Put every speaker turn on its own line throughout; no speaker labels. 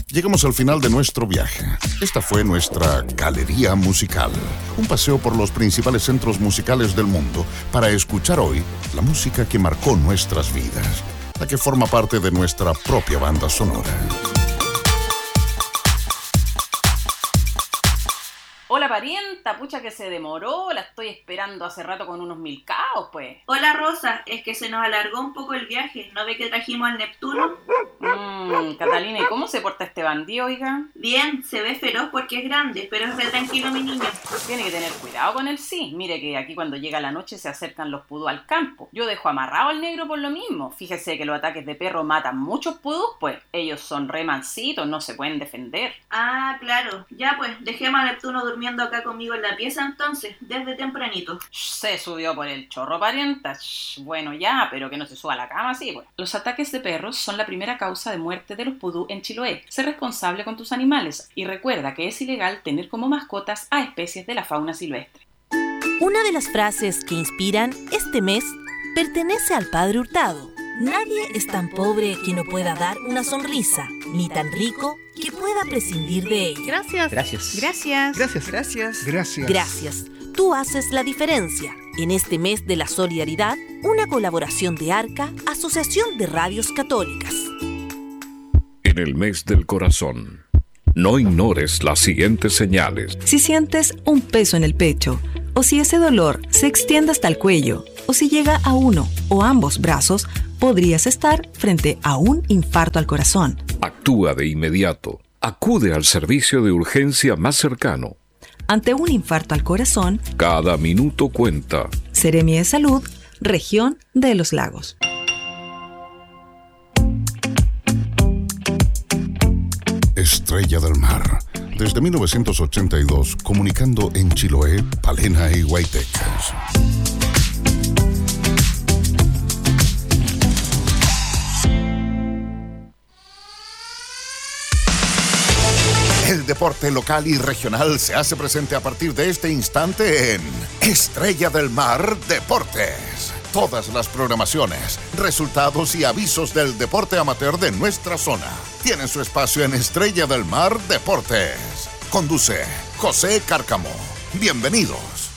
Llegamos al final de nuestro viaje. Esta fue nuestra galería musical. Un paseo por los principales centros musicales del mundo para escuchar hoy la música que marcó nuestras vidas, la que forma parte de nuestra propia banda sonora.
Hola parienta, pucha que se demoró, la estoy esperando hace rato con unos milcaos, pues.
Hola Rosa, es que se nos alargó un poco el viaje, ¿no ve que trajimos al Neptuno?
Catalina, ¿y cómo se porta este bandido, oiga?
Bien, se ve feroz porque es grande, pero es re tranquilo mi niño.
Tiene que tener cuidado con él, sí. Mire que aquí cuando llega la noche se acercan los pudú al campo. Yo dejo amarrado al negro por lo mismo. Fíjese que los ataques de perro matan muchos pudú, pues. Ellos son re mansitos, no se pueden defender.
Ah, claro. Ya pues, dejemos a Neptuno durmiendo acá conmigo en la pieza entonces, desde tempranito.
Se subió por el chorro, parienta. Bueno, ya, pero que no se suba a la cama, sí, pues. Los ataques de perros son la primera causa de muerte de los pudú en Chiloé. Sé responsable con tus animales y recuerda que es ilegal tener como mascotas a especies de la fauna silvestre.
Una de las frases que inspiran este mes pertenece al Padre Hurtado. Nadie es tan pobre que no pueda dar una sonrisa, ni tan rico que pueda prescindir de ella.
Gracias.
Gracias.
Gracias.
Gracias. Gracias.
Gracias.
Gracias. Tú haces la diferencia. En este mes de la solidaridad, una colaboración de ARCA, Asociación de Radios Católicas.
En el mes del corazón, no ignores las siguientes señales.
Si sientes un peso en el pecho, o si ese dolor se extiende hasta el cuello, o si llega a uno o ambos brazos, podrías estar frente a un infarto al corazón.
Actúa de inmediato. Acude al servicio de urgencia más cercano.
Ante un infarto al corazón,
cada minuto cuenta.
Seremi de Salud, Región de los Lagos.
Estrella del Mar. Desde 1982, comunicando en Chiloé, Palena y Guaytecas. El deporte local y regional se hace presente a partir de este instante en Estrella del Mar Deportes. Todas las programaciones, resultados y avisos del deporte amateur de nuestra zona tienen su espacio en Estrella del Mar Deportes. Conduce José Cárcamo. Bienvenidos.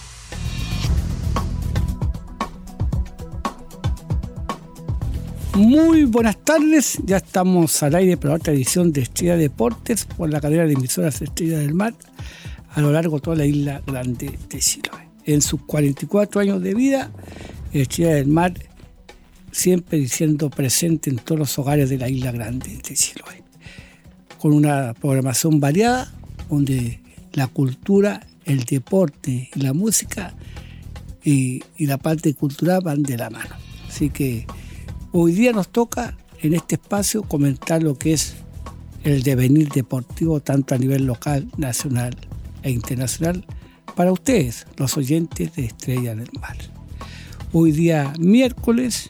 Muy buenas tardes, ya estamos al aire para otra edición de Estrella Deportes por la cadena de emisoras Estrella del Mar a lo largo de toda la isla grande de Chiloé. En sus 44 años de vida, Estrella del Mar siempre siendo presente en todos los hogares de la isla grande de Chiloé, con una programación variada donde la cultura, el deporte y la música y la parte cultural van de la mano. Así que hoy día nos toca en este espacio comentar lo que es el devenir deportivo tanto a nivel local, nacional e internacional para ustedes, los oyentes de Estrella del Mar. Hoy día miércoles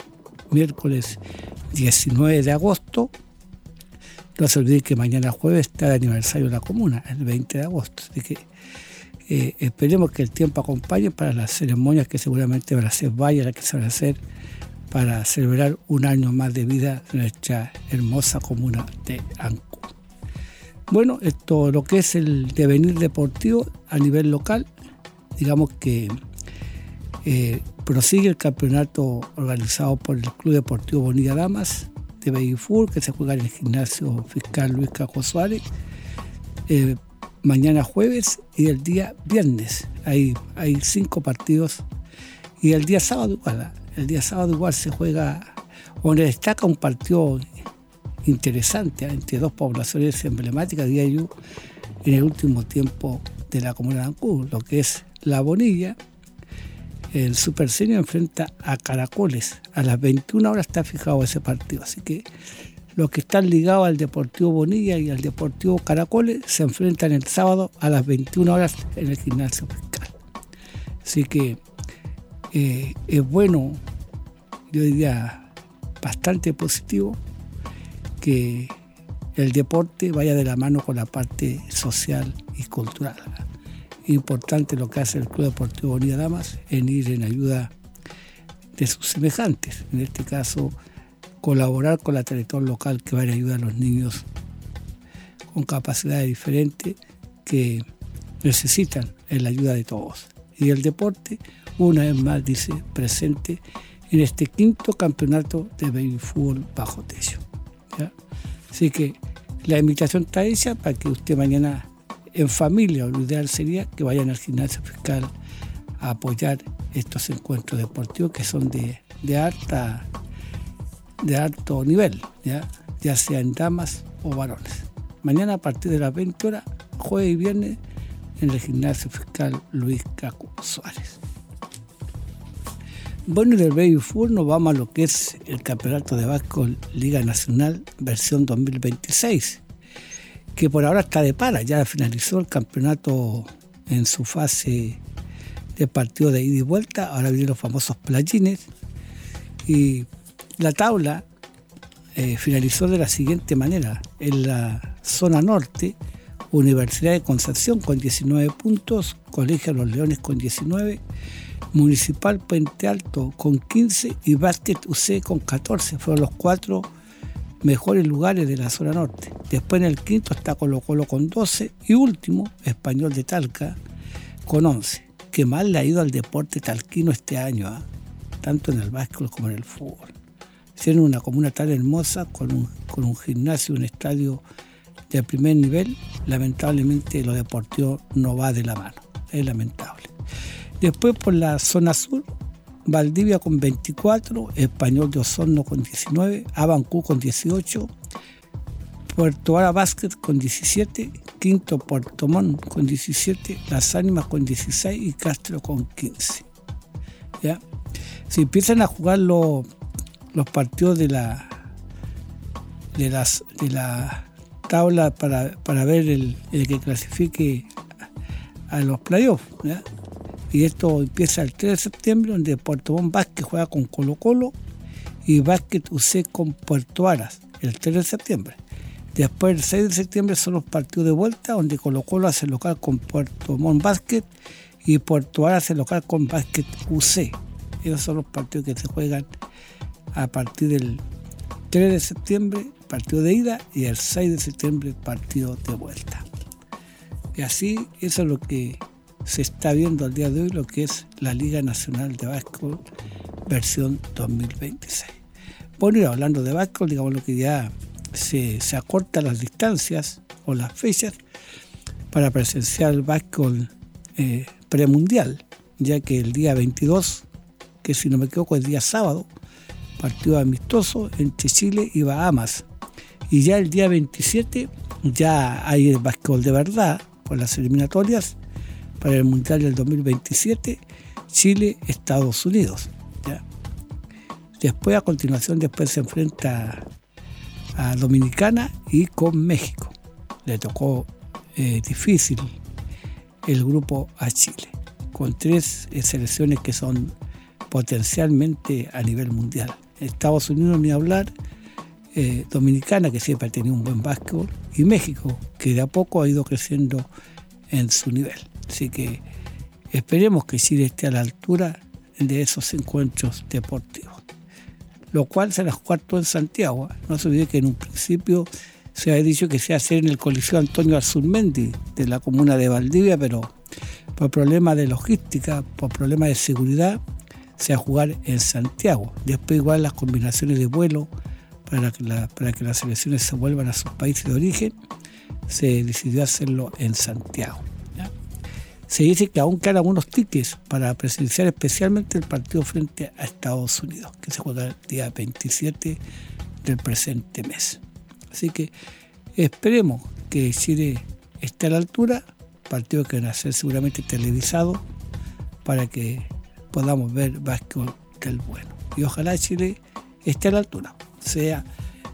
19 de agosto, no se olviden que mañana jueves está el aniversario de la comuna, el 20 de agosto, así que esperemos que el tiempo acompañe para las ceremonias que seguramente van a ser varias, las que se van a hacer para celebrar un año más de vida de nuestra hermosa comuna de Ancud. Bueno, esto lo que es el devenir deportivo a nivel local, digamos que prosigue el campeonato organizado por el Club Deportivo Bonilla Damas de Bellifur, que se juega en el gimnasio fiscal Luis Cajo Suárez, mañana jueves y el día viernes. Hay 5 partidos y el día sábado igual se juega, donde destaca un partido interesante entre dos poblaciones emblemáticas, diría yo, en el último tiempo de la comuna de Ancud, lo que es La Bonilla. El Super Senior enfrenta a Caracoles. A las 21 horas está fijado ese partido. Así que los que están ligados al Deportivo Bonilla y al Deportivo Caracoles se enfrentan el sábado a las 21 horas en el gimnasio fiscal. Así que es bueno, yo diría bastante positivo, que el deporte vaya de la mano con la parte social y cultural. Importante lo que hace el Club Deportivo Bonilla Damas en ir en ayuda de sus semejantes. En este caso, colaborar con la Teletón local que va a ayudar a los niños con capacidades diferentes que necesitan la ayuda de todos. Y el deporte, una vez más, dice, presente en este 5º campeonato de baby fútbol bajo techo. ¿Ya? Así que la invitación está hecha para que usted mañana en familia, lo ideal sería que vayan al gimnasio fiscal a apoyar estos encuentros deportivos que son de alto nivel, ya sea en damas o varones. Mañana a partir de las 20 horas, jueves y viernes, en el gimnasio fiscal Luis Cacu Suárez. Bueno, y del baby fútbol nos vamos a lo que es el campeonato de básquetbol Liga Nacional versión 2026, que por ahora está de para. Ya finalizó el campeonato en su fase de partido de ida y vuelta. Ahora vienen los famosos playines y la tabla finalizó de la siguiente manera. En la zona norte, Universidad de Concepción con 19 puntos, Colegio Los Leones con 19, Municipal Puente Alto con 15 y Básquet UC con 14. Fueron los 4 mejores lugares de la zona norte. Después en el quinto está Colo Colo con 12 y último Español de Talca con 11. Qué mal le ha ido al deporte talquino este año, tanto en el básquetbol como en el fútbol. Siendo una comuna tan hermosa, con un gimnasio, un estadio de primer nivel, lamentablemente lo deportivo no va de la mano. Es lamentable. Después por la zona sur, Valdivia con 24, Español de Osorno con 19, Abancú con 18, Puerto Ara Básquet con 17, Quinto Puerto Montt con 17, Las Ánimas con 16 y Castro con 15. ¿Ya? Si empiezan a jugar los partidos de la tabla para ver el que clasifique a los playoffs, ¿ya? Y esto empieza el 3 de septiembre, donde Puerto Montt Básquet juega con Colo Colo y Básquet UC con Puerto Aras, el 3 de septiembre. Después, el 6 de septiembre, son los partidos de vuelta, donde Colo Colo hace local con Puerto Montt Básquet y Puerto Aras hace local con Básquet UC. Esos son los partidos que se juegan a partir del 3 de septiembre, partido de ida, y el 6 de septiembre, partido de vuelta. Y así, eso es lo que se está viendo al día de hoy, lo que es la Liga Nacional de Básquetbol versión 2026. Bueno, y hablando de básquetbol, digamos lo que ya se acortan las distancias o las fechas para presenciar el básquetbol premundial, ya que el día 22, que si no me equivoco es día sábado, partido amistoso entre Chile y Bahamas, y ya el día 27 ya hay el básquetbol de verdad por las eliminatorias para el Mundial del 2027, Chile-Estados Unidos. ¿Ya? Después, a continuación, se enfrenta a Dominicana y con México. Le tocó difícil el grupo a Chile, con 3 selecciones que son potencialmente a nivel mundial. Estados Unidos ni hablar, Dominicana, que siempre ha tenido un buen básquetbol, y México, que de a poco ha ido creciendo en su nivel. Así que esperemos que Chile esté a la altura de esos encuentros deportivos, lo cual se las jugar todo en Santiago. No se olvide que en un principio se había dicho que se iba a hacer en el Coliseo Antonio Arzurmendi de la comuna de Valdivia, pero por problemas de logística, por problemas de seguridad, se va a jugar en Santiago. Después igual las combinaciones de vuelo para que las selecciones se vuelvan a sus países de origen, se decidió hacerlo en Santiago. Se dice que aún quedan algunos tickets para presenciar especialmente el partido frente a Estados Unidos, que se juega el día 27 del presente mes. Así que esperemos que Chile esté a la altura, partido que van a ser seguramente televisado para que podamos ver básquetbol del bueno. Y ojalá Chile esté a la altura, sea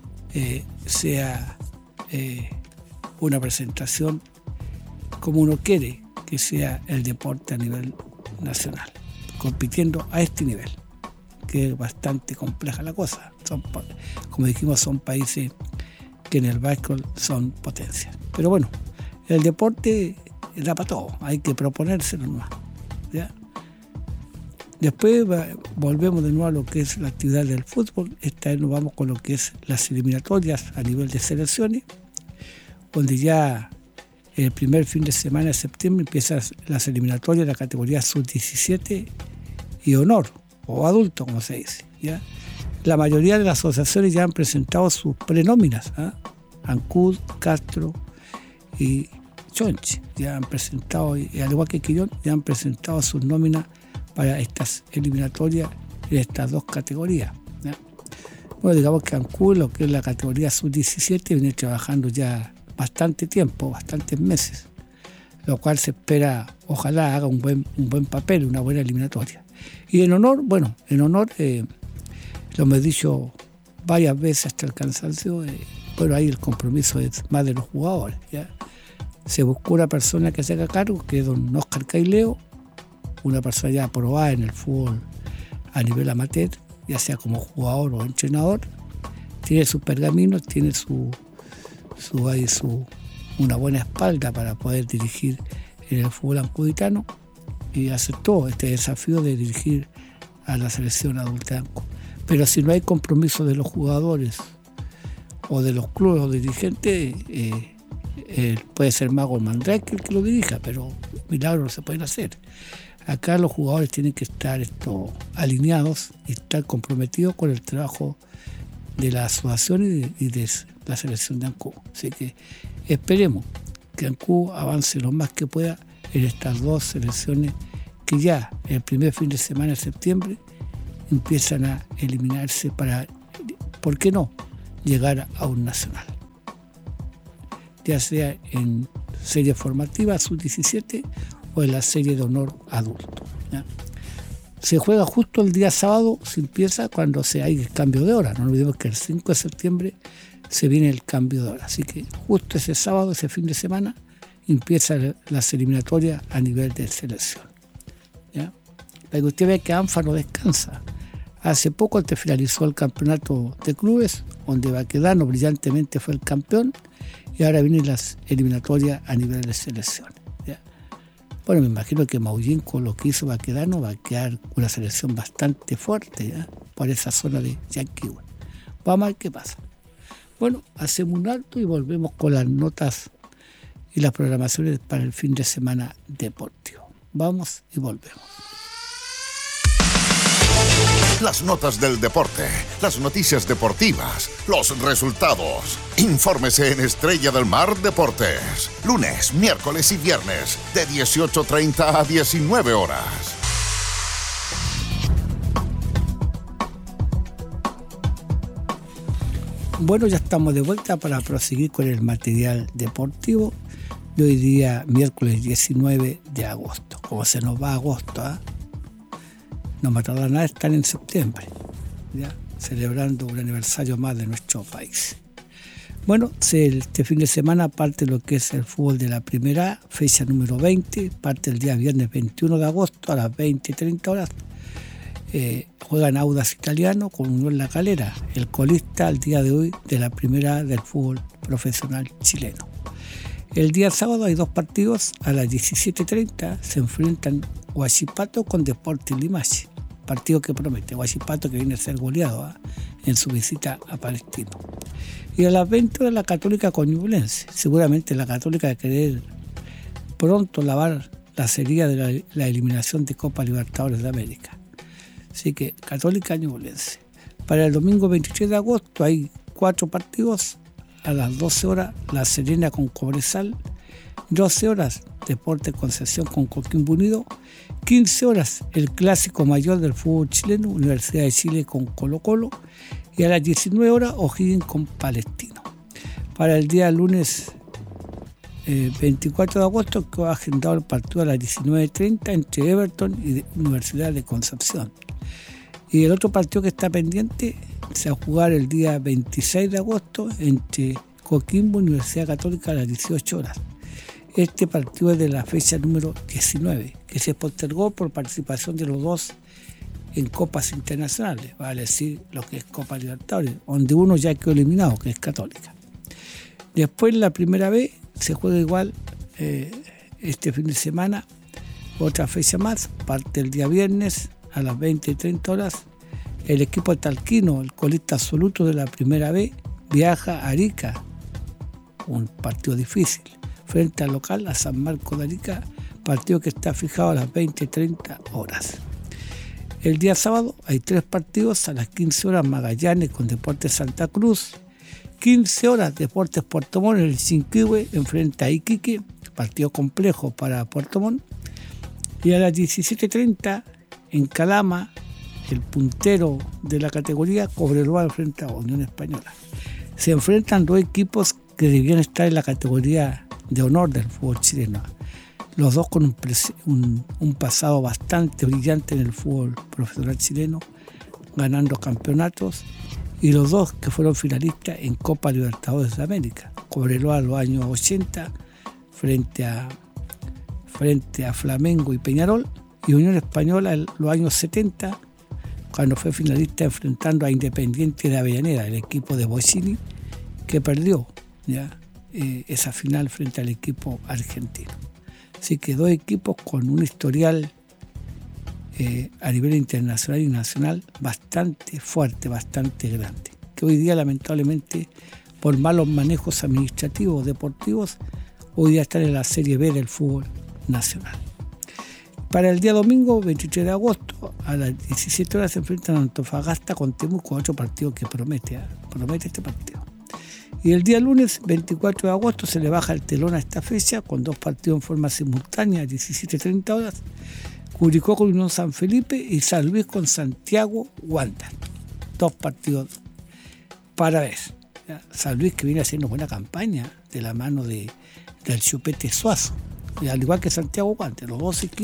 una presentación como uno quiere que sea el deporte a nivel nacional, compitiendo a este nivel, que es bastante compleja la cosa. Como dijimos, son países que en el básquetbol son potencias. Pero bueno, el deporte da para todo, hay que proponérselo nomás, ¿ya? Después volvemos de nuevo a lo que es la actividad del fútbol. Esta vez nos vamos con lo que es las eliminatorias a nivel de selecciones. donde ya el primer fin de semana de septiembre empiezan las eliminatorias de la categoría sub-17 y honor, o adulto, como se dice, ¿ya? La mayoría de las asociaciones ya han presentado sus prenóminas, ¿eh? Ancud, Castro y Chonchi ya han presentado, y al igual que Quillón, ya han presentado sus nóminas para estas eliminatorias de estas dos categorías, ¿ya? Bueno, digamos que Ancud, lo que es la categoría sub-17, viene trabajando ya bastante tiempo, bastantes meses, lo cual se espera, ojalá haga un buen papel, una buena eliminatoria. Y en honor, bueno, lo hemos dicho varias veces hasta el cansancio, pero ahí el compromiso es más de los jugadores, ¿ya? Se buscó una persona que se haga cargo, que es don Óscar Caileo, una persona ya aprobada en el fútbol a nivel amateur, ya sea como jugador o entrenador, tiene sus pergaminos, tiene una buena espalda para poder dirigir en el fútbol ancuditano, y aceptó este desafío de dirigir a la selección adulta de Ancud. Pero si no hay compromiso de los jugadores o de los clubes o dirigentes, puede ser Mago Mandrake el que lo dirija, pero milagros no se pueden hacer. Acá los jugadores tienen que estar alineados y estar comprometidos con el trabajo de la asociación y de la selección de Ancud. Así que esperemos que Ancud avance lo más que pueda en estas dos selecciones que ya el primer fin de semana de septiembre empiezan a eliminarse para, ¿por qué no?, llegar a un nacional, ya sea en serie formativa sub-17 o en la serie de honor adulto, ¿ya? Se juega justo el día sábado, se empieza cuando hay el cambio de hora. No olvidemos que el 5 de septiembre se viene el cambio de hora, así que justo ese sábado, ese fin de semana, empieza las eliminatorias a nivel de selección, ¿ya? Para que usted vea que ANFA no descansa. Hace poco finalizó el campeonato de clubes, donde Baquedano brillantemente fue el campeón, y ahora vienen las eliminatorias a nivel de selección, ¿ya? Bueno, me imagino que Maullín, con lo que hizo Baquedano, va a quedar una selección bastante fuerte, ¿ya?, por esa zona de Yanquihue. Vamos a ver qué pasa. Bueno, hacemos un alto y volvemos con las notas y las programaciones para el fin de semana deportivo. Vamos y volvemos.
Las notas del deporte, las noticias deportivas, los resultados. Infórmese en Estrella del Mar Deportes. Lunes, miércoles y viernes, de 18:30 a 19 horas.
Bueno, ya estamos de vuelta para proseguir con el material deportivo de hoy día, miércoles 19 de agosto. Como se nos va agosto, ¿eh? No me tarda nada estar en septiembre, ya celebrando un aniversario más de nuestro país. Bueno, este fin de semana parte lo que es el fútbol de la Primera A, fecha número 20, parte el día viernes 21 de agosto a las 20:30 horas. Juegan Audax Italiano con Unión La Calera, el colista al día de hoy de la Primera A del fútbol profesional chileno. El día sábado hay dos partidos. A las 17:30 se enfrentan Huachipato con Deportes Limache, partido que promete. Huachipato que viene a ser goleado en su visita a Palestino. Y a las 20 horas la Católica con Ñublense. Seguramente la Católica va a querer pronto lavar la serie de la eliminación de Copa Libertadores de América. Así que Católica Ñublense. Para el domingo 23 de agosto hay 4 partidos. A las 12 horas La Serena con Cobresal, 12 horas Deportes Concepción con Coquimbo Unido, 15 horas el clásico mayor del fútbol chileno, Universidad de Chile con Colo Colo, y a las 19 horas O'Higgins con Palestino. Para el día lunes 24 de agosto que ha agendado el partido a las 19:30 entre Everton y Universidad de Concepción. Y el otro partido que está pendiente se va a jugar el día 26 de agosto entre Coquimbo y Universidad Católica a las 18 horas. Este partido es de la fecha número 19, que se postergó por participación de los dos en copas internacionales, vale decir lo que es Copa Libertadores, donde uno ya quedó eliminado, que es Católica. Después la Primera B se juega igual este fin de semana, otra fecha más, parte el día viernes a las 20:30 horas. El equipo talquino, el colista absoluto de la Primera B, viaja a Arica, un partido difícil, frente al local, a San Marcos de Arica, partido que está fijado a las 20:30 horas. El día sábado hay 3 partidos. A las 15 horas Magallanes con Deportes Santa Cruz, 15 horas Deportes Puerto Montt en el Chinquihue enfrenta a Iquique, partido complejo para Puerto Montt. Y a las 17:30 en Calama, el puntero de la categoría, Cobreloa enfrenta a Unión Española. Se enfrentan 2 equipos que debían estar en la categoría de honor del fútbol chileno. Los dos con un pasado bastante brillante en el fútbol profesional chileno, ganando campeonatos, y los dos que fueron finalistas en Copa Libertadores de América. Cobreloa en los años 80 frente a Flamengo y Peñarol, y Unión Española en los años 70, cuando fue finalista enfrentando a Independiente de Avellaneda, el equipo de Bochini, que perdió esa final frente al equipo argentino. Así que 2 equipos con un historial a nivel internacional y nacional bastante fuerte, bastante grande, que hoy día lamentablemente por malos manejos administrativos, deportivos, hoy día están en la Serie B del fútbol nacional. Para el día domingo, 23 de agosto, a las 17 horas se enfrentan a Antofagasta con Temuco, otro partido que promete este partido. Y el día lunes, 24 de agosto, se le baja el telón a esta fecha con 2 partidos en forma simultánea a 17:30 horas. Curicó con Unión San Felipe y San Luis con Santiago Wander. 2 partidos para ver. San Luis, que viene haciendo buena campaña de la mano del Chupete Suazo, y al igual que Santiago Wander, los 2 equipos